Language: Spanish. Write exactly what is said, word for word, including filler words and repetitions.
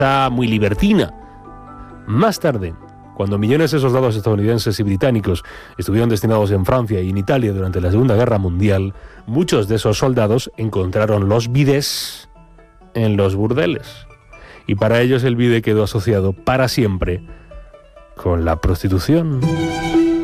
muy libertina. Más tarde, cuando millones de soldados estadounidenses y británicos estuvieron destinados en Francia y en Italia durante la Segunda Guerra Mundial, muchos de esos soldados encontraron los bidés en los burdeles. Y para ellos el bidé quedó asociado para siempre con la prostitución.